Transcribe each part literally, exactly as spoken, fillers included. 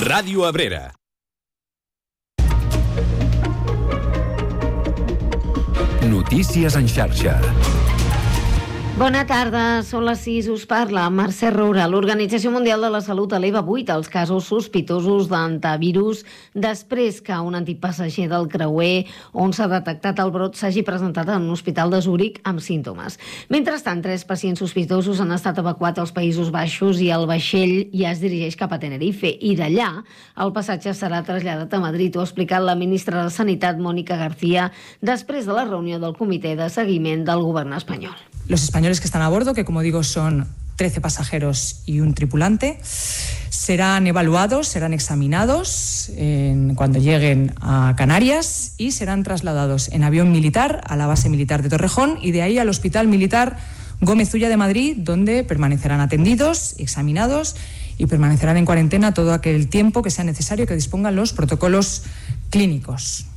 Ràdio Abrera. Notícies en xarxa. Bona tarda, són les sis, us parla Mercè Roura. L'Organització Mundial de la Salut eleva vuit els casos sospitosos d'antivirus després que un antic passatger del creuer on s'ha detectat el brot s'hagi presentat en un hospital de Zúrich amb símptomes. Mentrestant, tres pacients sospitosos han estat evacuats als Països Baixos i el vaixell ja es dirigeix cap a Tenerife, i d'allà el passatge serà traslladat a Madrid. Ho ha explicat la ministra de Sanitat, Mónica García, després de la reunió del Comitè de Seguiment del Govern espanyol. Los españoles que están a bordo, que como digo son trece pasajeros y un tripulante, serán evaluados, serán examinados en, cuando lleguen a Canarias y serán trasladados en avión militar a la base militar de Torrejón y de ahí al Hospital Militar Gómez Ulla de Madrid, donde permanecerán atendidos, examinados y permanecerán en cuarentena todo aquel tiempo que sea necesario que dispongan los protocolos clínicos.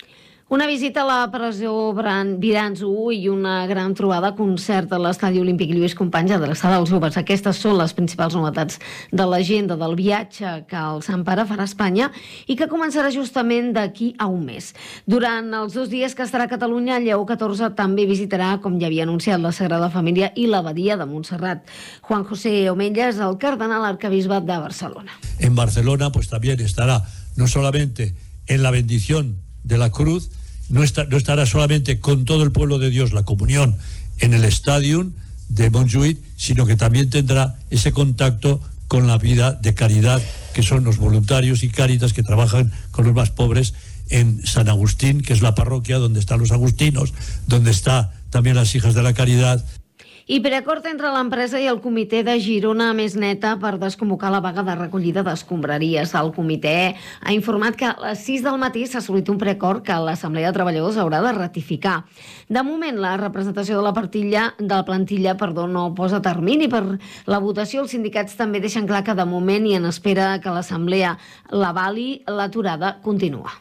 Una visita a la presó Viranzu i una gran trobada a concert a l'Estadi Olímpic Lluís Companys adreçada als joves. Aquestes són les principals novetats de l'agenda del viatge que el Sant Pare farà a Espanya i que començarà justament d'aquí a un mes. Durant els dos dies que estarà a Catalunya, Lleó catorze també visitarà, com ja havia anunciat, la Sagrada Família i l'Abadia de Montserrat. Juan José Omella és el cardenal arcabisbat de Barcelona. En Barcelona pues también estará no solamente en la bendición de la cruz, no, está, no estará solamente con todo el pueblo de Dios la comunión en el Stadium de Montjuïc, sino que también tendrá ese contacto con la vida de caridad que son los voluntarios y Cáritas que trabajan con los más pobres en San Agustín, que es la parroquia donde están los agustinos, donde está también las hijas de la caridad. I preacord entre l'empresa i el comitè de Girona Més Neta per desconvocar la vaga de recollida d'escombraries. El comitè ha informat que a les sis del matí s'ha assolit un preacord que l'Assemblea de Treballadors haurà de ratificar. De moment, la representació de la plantilla, de la plantilla perdó, no posa termini per la votació. Els sindicats també deixen clar que de moment i en espera que l'Assemblea l'avali, l'aturada continua.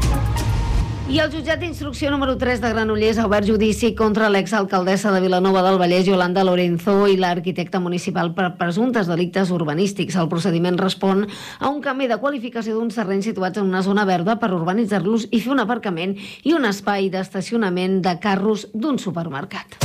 I el jutjat d'instrucció número tres de Granollers ha obert judici contra l'exalcaldessa de Vilanova del Vallès, Yolanda Lorenzo, i l'arquitecte municipal per presumptes delictes urbanístics. El procediment respon a un canvi de qualificació d'uns terrenys situats en una zona verda per urbanitzar-los i fer un aparcament i un espai d'estacionament de carros d'un supermercat.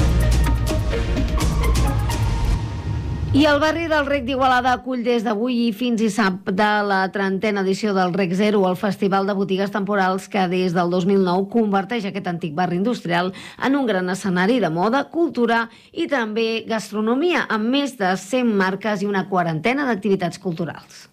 I el barri del Rec d'Igualada acull des d'avui i fins dissabte de la trentena edició del Rec Zero, el festival de botigues temporals que des del dos mil nou converteix aquest antic barri industrial en un gran escenari de moda, cultura i també gastronomia, amb més de cent marques i una quarantena d'activitats culturals.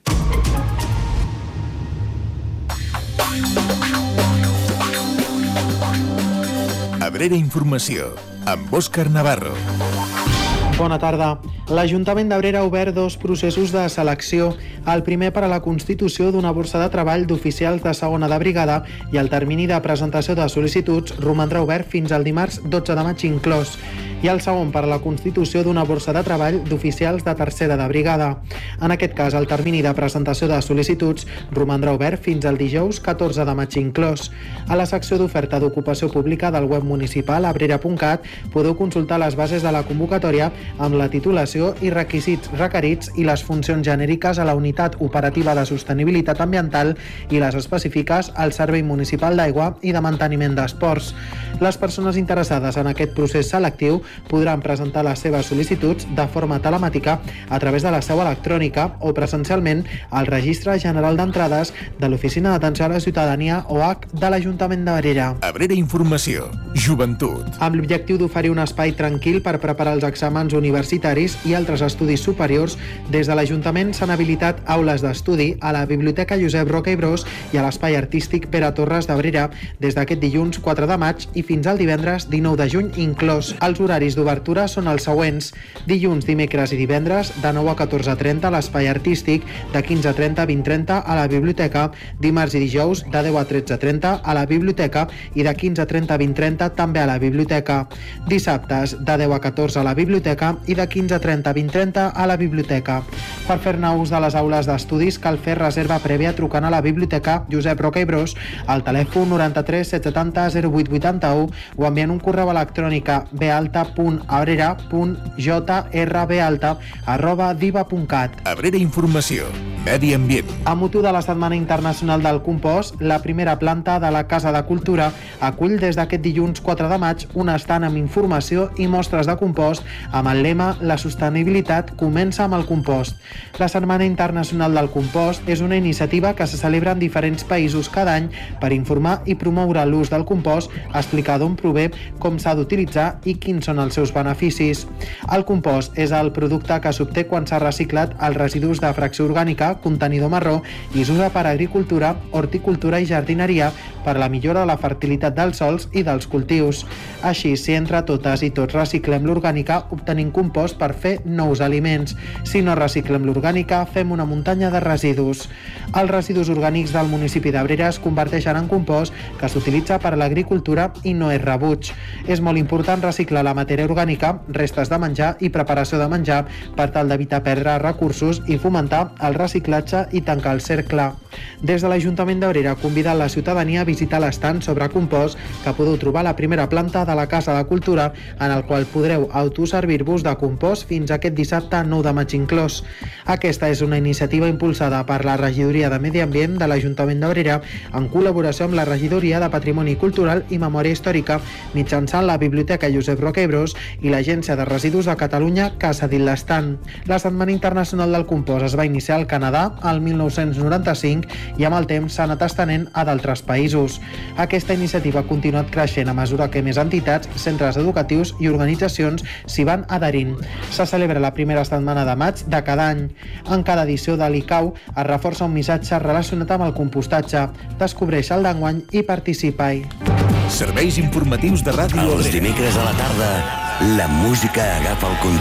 Abrera Informació, amb Òscar Navarro. Bona tarda. L'Ajuntament d'Abrera ha obert dos processos de selecció. El primer per a la constitució d'una borsa de treball d'oficials de segona de brigada i el termini de presentació de sol·licituds romandrà obert fins al dimarts dotze de maig inclòs. I el segon per a la constitució d'una borsa de treball d'oficials de tercera de brigada. En aquest cas, el termini de presentació de sol·licituds romandrà obert fins al dijous catorze de maig inclòs. A la secció d'oferta d'ocupació pública del web municipal abrera punt cat podeu consultar les bases de la convocatòria amb la titulació i requisits requerits i les funcions genèriques a la Unitat Operativa de Sostenibilitat Ambiental i les específiques al Servei Municipal d'Aigua i de Manteniment d'Esports. Les persones interessades en aquest procés selectiu podran presentar les seves sol·licituds de forma telemàtica a través de la seu electrònica o presencialment al Registre General d'Entrades de l'Oficina d'Atenció a la Ciutadania O H de l'Ajuntament d'Abrera. Abrera Informació, Joventut. Amb l'objectiu d'oferir un espai tranquil per preparar els exàmens universitaris i altres estudis superiors, des de l'Ajuntament s'han habilitat aules d'estudi a la Biblioteca Josep Roca i Bros i a l'Espai Artístic Pere Torres d'Abrera des d'aquest dilluns quatre de maig i fins al divendres dinou de juny inclòs. Els horaris d'obertura són els següents: dilluns, dimecres i divendres de nou a catorze trenta a l'Espai Artístic, de quinze trenta a vint trenta a la Biblioteca, dimarts i dijous de deu a tretze trenta a la Biblioteca i de quinze trenta a vint trenta també a la Biblioteca. Dissabtes de deu a catorze a la Biblioteca i de quinze trenta a vint trenta a la Biblioteca. Per fer-ne ús de les aules d'estudis cal fer reserva prèvia trucant a la Biblioteca Josep Roca i Bros al telèfon noranta-tres set setanta zero vuit vuitanta-u o enviant un correu electrònic a bealta punt abrera punt jrbalta arroba diva punt cat. Abrera Informació, Medi ambient. A motiu de la Setmana Internacional del Compost, la primera planta de la Casa de Cultura acull des d'aquest dilluns quatre de maig un estand amb informació i mostres de compost amb el lema «La sostenibilitat comença amb el compost». La Setmana Internacional del Compost és una iniciativa que se celebra en diferents països cada any per informar i promoure l'ús del compost, explicar d'on prové, com s'ha d'utilitzar i quins són els seus beneficis. El compost és el producte que s'obté quan s'ha reciclat els residus de fracció orgànica, contenidor marró, i s'usa per a agricultura, horticultura i jardineria per a la millora de la fertilitat dels sols i dels cultius. Així, si entre totes i tots reciclem l'orgànica, obtenim compost per fer nous aliments. Si no reciclem l'orgànica, fem una muntanya de residus. Els residus orgànics del municipi d'Abrera es converteixen en compost que s'utilitza per a l'agricultura i no és rebuig. És molt important reciclar la matèria orgànica, restes de menjar i preparació de menjar per tal d'evitar perdre recursos i fomentar el reciclatge i tancar el cercle. Des de l'Ajuntament d'Abrera convida la ciutadania a visitar l'estand sobre compost que podeu trobar a la primera planta de la Casa de Cultura, en el qual podreu autoservir-vos de compost fins aquest dissabte nou de maig inclòs. Aquesta és una iniciativa impulsada per la Regidoria de Medi Ambient de l'Ajuntament d'Abrera en col·laboració amb la Regidoria de Patrimoni Cultural i Memòria Històrica mitjançant la Biblioteca Josep Roca i Bros i l'Agència de Residus de Catalunya que ha cedit l'estand. La Setmana Internacional del Compost es va iniciar al Canadà el mil nou-cents noranta-cinc i amb el temps s'ha anat estenent a d'altres països. Aquesta iniciativa ha continuat creixent a mesura que més entitats, centres educatius i organitzacions s'hi van adherint. Se celebra la primera setmana de maig de cada any. En cada edició de l'I C A U es reforça un missatge relacionat amb el compostatge. Descobreix el d'enguany i participa-hi. Serveis informatius de Ràdio Els Abrera. dimecres a la tarda, la música agafa el control.